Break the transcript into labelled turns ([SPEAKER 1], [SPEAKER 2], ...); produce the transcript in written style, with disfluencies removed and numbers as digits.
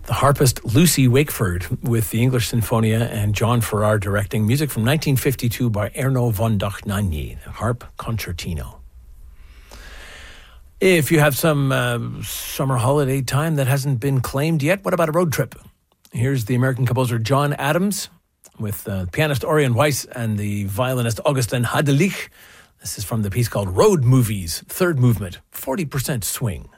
[SPEAKER 1] The harpist Lucy Wakeford with the English Sinfonia and John Farrar directing. Music from 1952 by Erno von Dohnanyi, the harp concertino. If you have some summer holiday time that hasn't been claimed yet, what about a road trip? Here's the American composer John Adams with pianist Orion Weiss and the violinist Augustin Hadelich. This is from the piece called Road Movies, third movement, 40% swing.